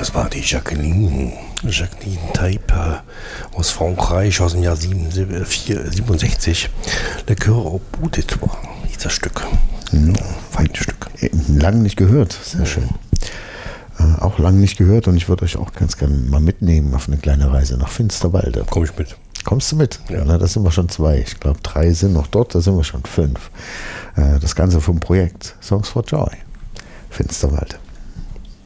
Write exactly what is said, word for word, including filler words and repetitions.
Das war die Jacqueline, Jacqueline Tape aus Frankreich aus dem Jahr siebenundsechzig. Le Coeur au bout des Toits, hieß das Stück. Mhm. Feines Stück. Lang nicht gehört, sehr schön. Äh, auch lang nicht gehört und ich würde euch auch ganz gerne mal mitnehmen auf eine kleine Reise nach Finsterwalde. Komm ich mit. Kommst du mit? Ja. Na, da sind wir schon zwei. Ich glaube, drei sind noch dort, da sind wir schon fünf. Äh, das Ganze vom Projekt Songs for Joy. Finsterwalde.